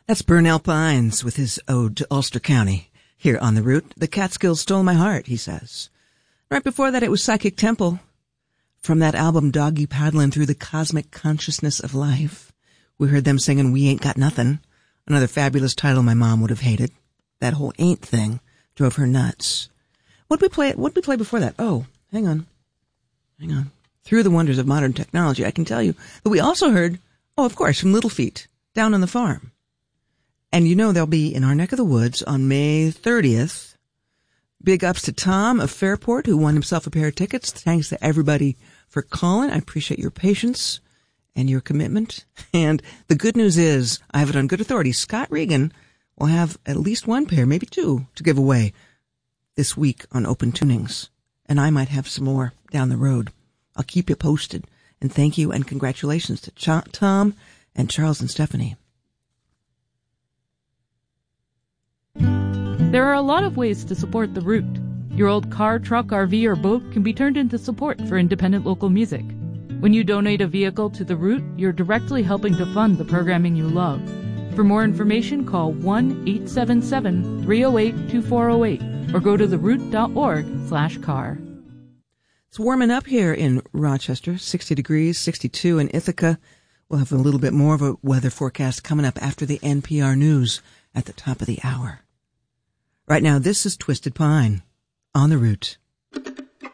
That's Burnell Pines with his ode to Ulster County. Here on the Route, the Catskills stole my heart, he says. Right before that, it was Psychic Temple. From that album, Doggy Paddlin' Through the Cosmic Consciousness of Life, we heard them singing We Ain't Got Nothin', another fabulous title my mom would have hated. That whole ain't thing drove her nuts. What'd we play before that? Oh, hang on. Through the Wonders of Modern Technology, I can tell you that we also heard, of course, from Little Feat, Down on the Farm. And you know they'll be in our neck of the woods on May 30th. Big ups to Tom of Fairport, who won himself a pair of tickets. Thanks to everybody for calling. I appreciate your patience and your commitment. And the good news is, I have it on good authority, Scott Regan will have at least one pair, maybe two, to give away this week on Open Tunings. And I might have some more down the road. I'll keep you posted. And thank you and congratulations to Tom and Charles and Stephanie. There are a lot of ways to support The Root. Your old car, truck, RV, or boat can be turned into support for independent local music. When you donate a vehicle to The Root, you're directly helping to fund the programming you love. For more information, call 1-877-308-2408 or go to theroot.org/car. It's warming up here in Rochester, 60 degrees, 62 in Ithaca. We'll have a little bit more of a weather forecast coming up after the NPR News at the top of the hour. Right now, this is Twisted Pine on the Route.